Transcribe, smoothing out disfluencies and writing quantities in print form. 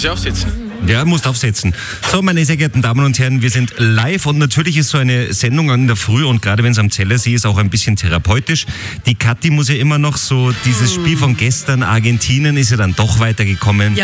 ich aufsetzen? Ja, musst aufsetzen. So, meine sehr geehrten Damen und Herren, wir sind live und natürlich ist so eine Sendung in der Früh und gerade wenn es am Zellersee ist, auch ein bisschen therapeutisch. Die Kathi muss ja immer noch so, dieses Spiel von gestern, Argentinien, ist ja dann doch weitergekommen. Ja,